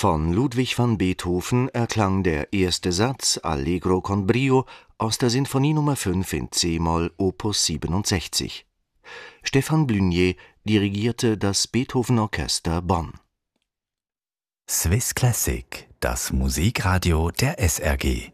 Von Ludwig van Beethoven erklang der erste Satz Allegro con brio aus der Sinfonie Nr. 5 in c-Moll Opus 67. Stefan Blunier dirigierte das Beethoven-Orchester Bonn. Swiss Classic, das Musikradio der SRG.